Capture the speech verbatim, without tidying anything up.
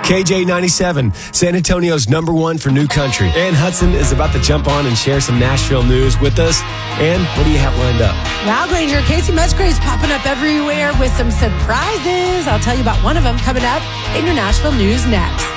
K J ninety-seven, San Antonio's number one for new country. Ann Hudson is about to jump on and share some Nashville news with us. Ann, what do you have lined up? Wow, Granger, Casey Musgrave's popping up everywhere with some surprises. I'll tell you about one of them coming up in your Nashville news next.